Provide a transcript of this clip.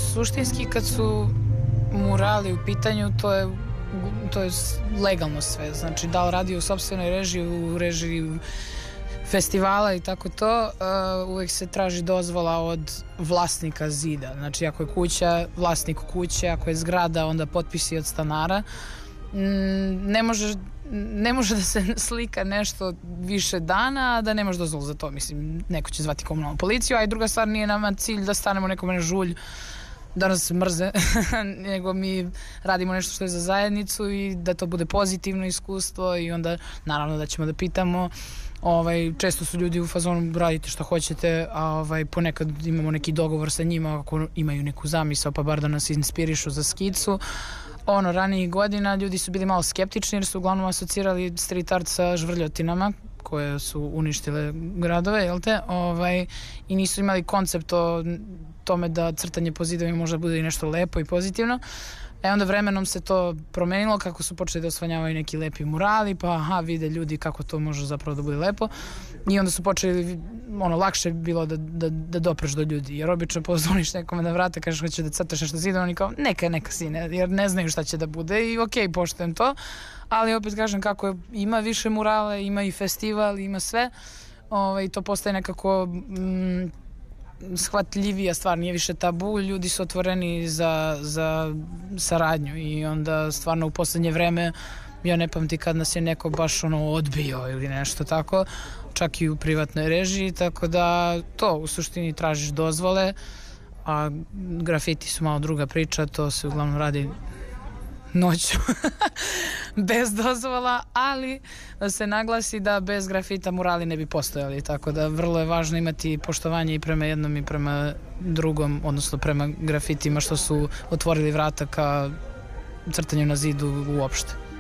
suštinski kad su murali u pitanju, to je legalno sve. Znači, da li radi u sopstvenoj režiji, u režiji festivala i tako to, uvek se traži dozvola od vlasnika zida. Znači, ako je kuća, vlasnik kuće, ako je zgrada, onda potpisi od stanara. Ne može da se slika nešto više dana, a da nemaš dozvolu za to. Mislim, neko će zvati komunalnu policiju, a i druga stvar, nije nama cilj da stanemo nekome na žulj, da nas mrze, nego mi radimo nešto što je za zajednicu i da to bude pozitivno iskustvo i onda naravno da ćemo da pitamo. Često su ljudi u fazonu radite što hoćete, a ponekad imamo neki dogovor sa njima ako imaju neku zamisao, pa bar da nas inspirišu za skicu. Ranijih godina ljudi su bili malo skeptični jer su uglavnom asocirali street art sa žvrljotinama koje su uništile gradove, jel te? I nisu imali koncept o tome da crtanje po zidovima možda bude i nešto lepo i pozitivno. Onda vremenom se to promenilo kako su počeli da osvanjavaju neki lepi murali, pa vide ljudi kako to može zapravo da bude lepo i onda su počeli, lakše bilo da dopreš do ljudi, jer obično pozvoniš nekome na vrata, kažeš hoće da crtaš nešto zidom, oni kao neka sine, jer ne znaju šta će da bude i okej, poštujem to, ali opet kažem kako ima više murale, ima i festival, ima sve, to postaje nekako shvatljivija stvar, nije više tabu, ljudi su otvoreni za saradnju i onda stvarno u poslednje vreme ja ne pamti kad nas je neko baš odbio ili nešto tako, čak i u privatnoj režiji, tako da to u suštini tražiš dozvole, a grafiti su malo druga priča, to se uglavnom radi noću bez dozvola, ali da se naglasi da bez grafita murali ne bi postojali, tako da vrlo je važno imati poštovanje i prema jednom i prema drugom, odnosno prema grafitima što su otvorili vrata ka crtanju na zidu uopšte.